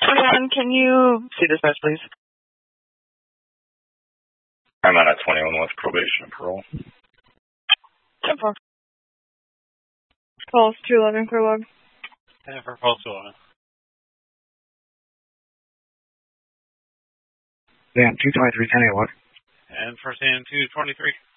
Dan, can you see this mess, please? I'm on a 21 with probation and parole. 10-4. Pulse 211, clear log. And for Pulse 211. Dan, 223, 10-8 log. And for San 223.